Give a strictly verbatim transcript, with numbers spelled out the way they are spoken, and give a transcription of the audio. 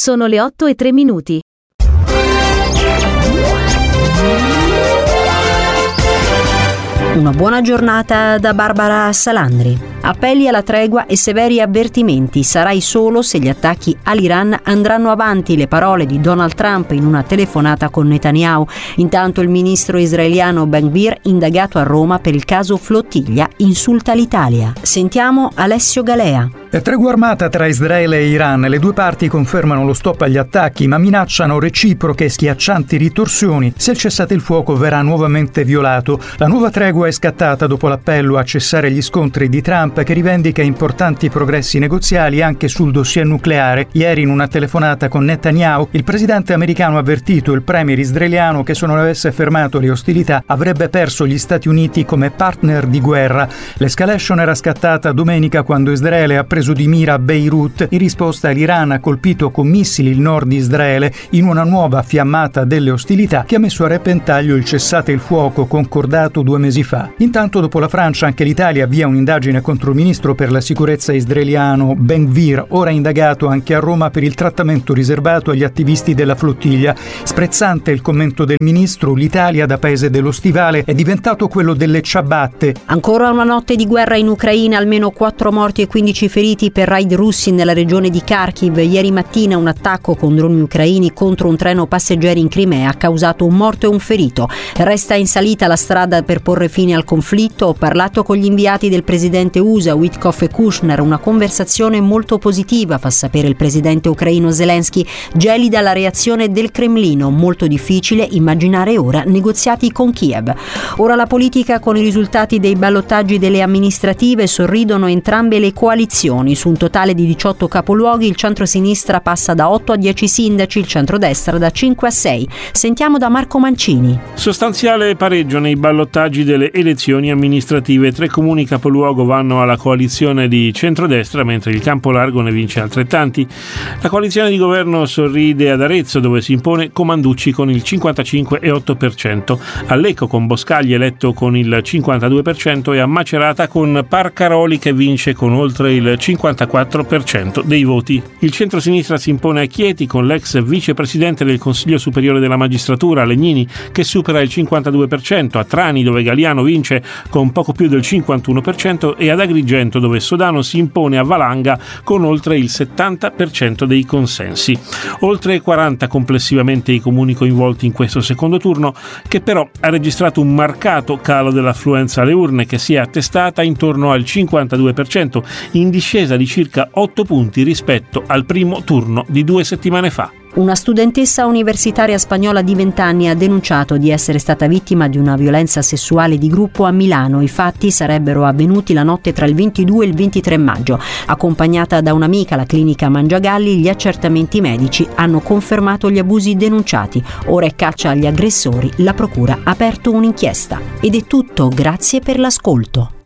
Sono le otto e tre minuti. Una buona giornata da Barbara Salandri. Appelli alla tregua e severi avvertimenti. Sarai solo se gli attacchi all'Iran andranno avanti, le parole di Donald Trump in una telefonata con Netanyahu. Intanto il ministro israeliano Ben-Gvir, indagato a Roma per il caso Flottiglia, insulta l'Italia. Sentiamo Alessio Galea. È tregua armata tra Israele e Iran. Le due parti confermano lo stop agli attacchi, ma minacciano reciproche e schiaccianti ritorsioni se il cessate il fuoco verrà nuovamente violato. La nuova tregua è scattata dopo l'appello a cessare gli scontri di Trump, che rivendica importanti progressi negoziali anche sul dossier nucleare. Ieri, in una telefonata con Netanyahu, il presidente americano ha avvertito il premier israeliano che se non avesse fermato le ostilità avrebbe perso gli Stati Uniti come partner di guerra. L'escalation era scattata domenica quando Israele ha preso di mira Beirut. In risposta, l'Iran ha colpito con missili il nord di Israele in una nuova fiammata delle ostilità che ha messo a repentaglio il cessate il fuoco concordato due mesi fa. Intanto, dopo la Francia, anche l'Italia avvia un'indagine contro il ministro per la sicurezza israeliano Ben-Gvir, ora indagato anche a Roma per il trattamento riservato agli attivisti della flottiglia. Sprezzante il commento del ministro: l'Italia da paese dello stivale è diventato quello delle ciabatte. Ancora una notte di guerra in Ucraina, almeno quattro morti e quindici feriti per raid russi nella regione di Kharkiv. Ieri mattina un attacco con droni ucraini contro un treno passeggeri in Crimea ha causato un morto e un ferito. Resta in salita la strada per porre fine al conflitto. Ho parlato con gli inviati del presidente U S A, Witkoff e Kushner, una conversazione molto positiva, fa sapere il presidente ucraino Zelensky. Gelida la reazione del Cremlino, molto difficile immaginare ora negoziati con Kiev. Ora la politica, con i risultati dei ballottaggi delle amministrative, sorridono entrambe le coalizioni. Su un totale di diciotto capoluoghi il centro-sinistra passa da otto a dieci sindaci, il centrodestra da cinque a sei. Sentiamo da Marco Mancini. Sostanziale pareggio nei ballottaggi delle elezioni amministrative. Tre comuni capoluogo vanno alla coalizione di centrodestra, mentre il campo largo ne vince altrettanti. La coalizione di governo sorride ad Arezzo, dove si impone Comanducci con il cinquantacinque virgola otto per cento, a Lecco con Boscagli eletto con il cinquantadue per cento e a Macerata con Parcaroli che vince con oltre il cinquantaquattro per cento dei voti. Il centro-sinistra si impone a Chieti con l'ex vicepresidente del Consiglio Superiore della Magistratura Legnini che supera il cinquantadue per cento, a Trani dove Galiano vince con poco più del cinquantuno per cento e ad Agrigento dove Sodano si impone a Valanga con oltre il settanta per cento dei consensi. Oltre quaranta complessivamente i comuni coinvolti in questo secondo turno, che però ha registrato un marcato calo dell'affluenza alle urne che si è attestata intorno al cinquantadue per cento, in discesa di circa otto punti rispetto al primo turno di due settimane fa. Una studentessa universitaria spagnola di venti anni ha denunciato di essere stata vittima di una violenza sessuale di gruppo a Milano. I fatti sarebbero avvenuti la notte tra il ventidue e il ventitré maggio. Accompagnata da un'amica alla clinica Mangiagalli, gli accertamenti medici hanno confermato gli abusi denunciati. Ora è caccia agli aggressori. La procura ha aperto un'inchiesta. Ed è tutto, grazie per l'ascolto.